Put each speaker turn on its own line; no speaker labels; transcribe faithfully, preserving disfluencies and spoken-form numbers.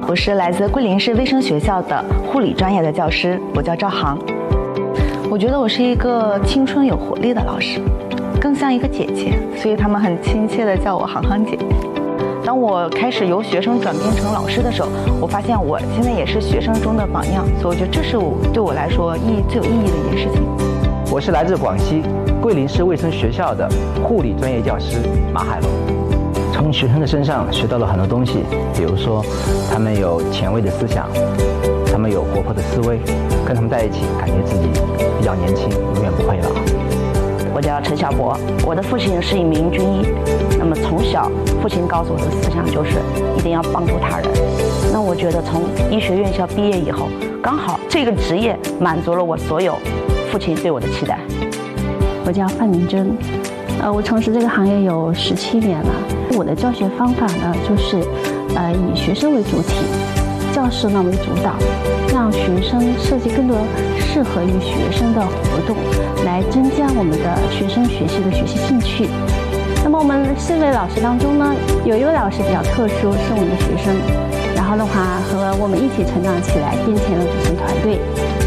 我是来自桂林市卫生学校的护理专业的教师，我叫赵航。我觉得我是一个青春有活力的老师，更像一个姐姐，所以他们很亲切地叫我航航姐。当我开始由学生转变成老师的时候，我发现我现在也是学生中的榜样，所以我觉得这是我对我来说意义最有意义的一件事情。
我是来自广西桂林市卫生学校的护理专业教师马海龙。从学生的身上学到了很多东西，比如说他们有前卫的思想，他们有活泼的思维，跟他们在一起感觉自己比较年轻，永远不会老。
我叫陈小博，我的父亲是一名军医，那么从小父亲告诉我的思想就是一定要帮助他人。那我觉得从医学院校毕业以后，刚好这个职业满足了我所有父亲对我的期待。
我叫范明珍，呃，我从事这个行业有十七年了。我的教学方法呢，就是呃以学生为主体，教师呢为主导，让学生设计更多适合于学生的活动，来增加我们的学生学习的学习兴趣。那么我们四位老师当中呢，有一位老师比较特殊，是我们的学生，然后的话和我们一起成长起来，并且呢组成团队。